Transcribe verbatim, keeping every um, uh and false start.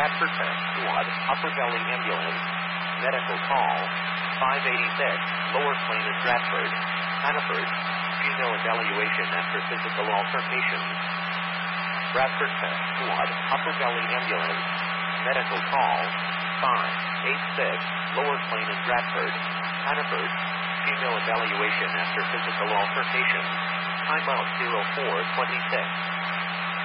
Bradford Pest Squad, Upper Valley Ambulance, medical call, five eighty-six, Lower Plain in Stratford, Hannaford, female evaluation after physical altercation. Bradford Pest Squad, Upper Valley Ambulance, medical call, five eighty-six, Lower Plain in Stratford, Hannaford, female evaluation after physical altercation. Time out zero four twenty-six.